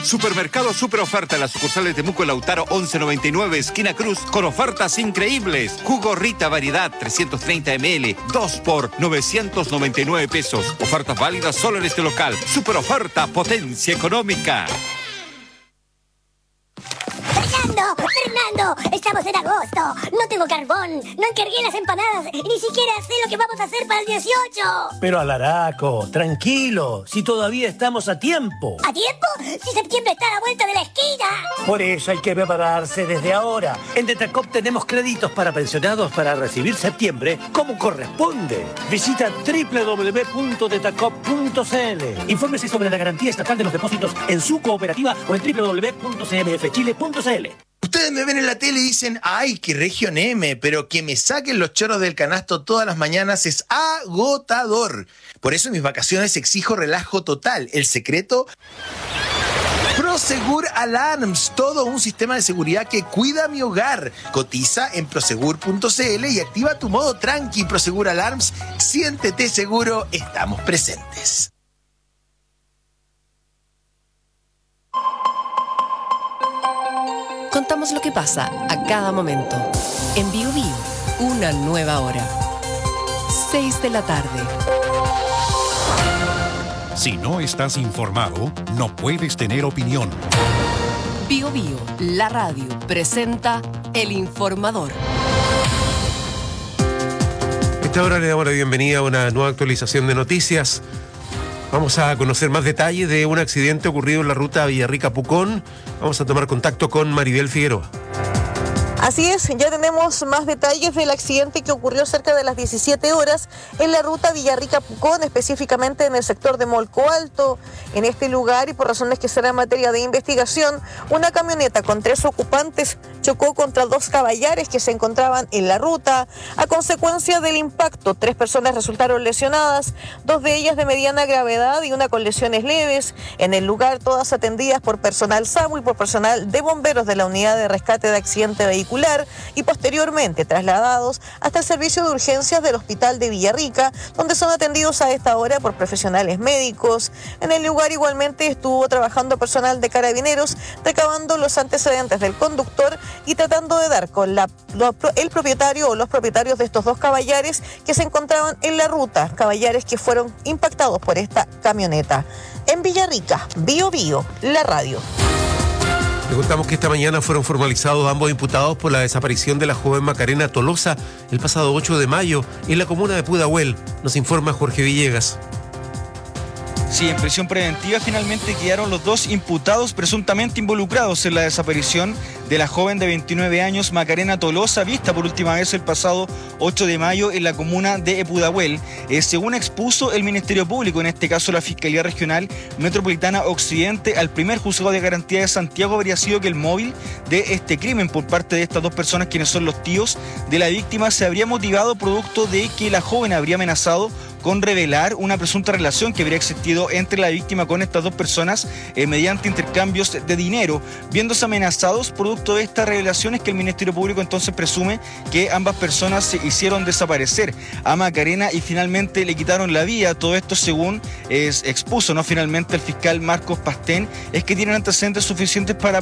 Supermercado Super Oferta en las sucursales de Temuco, Lautaro 1199, esquina Cruz, con ofertas increíbles. Jugo Rita variedad 330 ml, 2 por 999 pesos. Ofertas válidas solo en este local. Super Oferta, potencia económica. ¡Fernando! ¡Estamos en agosto! ¡No tengo carbón! ¡No encargué las empanadas! ¡Y ni siquiera sé lo que vamos a hacer para el 18! Pero Alaraco, tranquilo, si todavía estamos a tiempo. ¿A tiempo? ¡Si septiembre está a la vuelta de la esquina! Por eso hay que prepararse desde ahora. En Detacop tenemos créditos para pensionados para recibir septiembre como corresponde. Visita www.detacop.cl. Infórmese sobre la garantía estatal de los depósitos en su cooperativa o en www.cmfchile.cl. Ustedes me ven en la tele y dicen, ¡ay, qué región M! Pero que me saquen los choros del canasto todas las mañanas es agotador. Por eso en mis vacaciones exijo relajo total. El secreto... Prosegur Alarms, todo un sistema de seguridad que cuida mi hogar. Cotiza en prosegur.cl y activa tu modo tranqui. Prosegur Alarms, siéntete seguro, estamos presentes. Contamos lo que pasa a cada momento. En Bio Bio, una nueva hora. 6 de la tarde. Si no estás informado, no puedes tener opinión. Bio Bio, la radio, presenta El Informador. A esta hora le damos la bienvenida a una nueva actualización de noticias. Vamos a conocer más detalles de un accidente ocurrido en la ruta Villarrica-Pucón. Vamos a tomar contacto con Maribel Figueroa. Así es, ya tenemos más detalles del accidente que ocurrió cerca de las 17 horas en la ruta Villarrica-Pucón, específicamente en el sector de Molco Alto. En este lugar, y por razones que serán materia de investigación, una camioneta con 3 ocupantes chocó contra 2 caballares que se encontraban en la ruta. A consecuencia del impacto, 3 personas resultaron lesionadas, 2 de ellas de mediana gravedad y una con lesiones leves. En el lugar, todas atendidas por personal SAMU y por personal de bomberos de la Unidad de Rescate de Accidente Vehicular, y posteriormente trasladados hasta el servicio de urgencias del Hospital de Villarrica, donde son atendidos a esta hora por profesionales médicos. En el lugar igualmente estuvo trabajando personal de Carabineros, recabando los antecedentes del conductor y tratando de dar con el propietario o los propietarios de estos 2 caballares que se encontraban en la ruta, caballares que fueron impactados por esta camioneta. En Villarrica, Bio Bio, la radio. Le contamos que esta mañana fueron formalizados ambos imputados por la desaparición de la joven Macarena Tolosa el pasado 8 de mayo en la comuna de Pudahuel. Nos informa Jorge Villegas. Sí, en prisión preventiva finalmente quedaron los 2 imputados presuntamente involucrados en la desaparición de la joven de 29 años Macarena Tolosa, vista por última vez el pasado 8 de mayo en la comuna de Pudahuel. Según expuso el Ministerio Público, en este caso la Fiscalía Regional Metropolitana Occidente, al primer juzgado de garantía de Santiago habría sido que el móvil de este crimen por parte de estas 2 personas, quienes son los tíos de la víctima, se habría motivado producto de que la joven habría amenazado con revelar una presunta relación que habría existido entre la víctima con estas 2 personas mediante intercambios de dinero. Viéndose amenazados producto de estas revelaciones, que el Ministerio Público entonces presume que ambas personas se hicieron desaparecer a Macarena y finalmente le quitaron la vida. Todo esto, según expuso finalmente el fiscal Marcos Pastén, es que tienen antecedentes suficientes para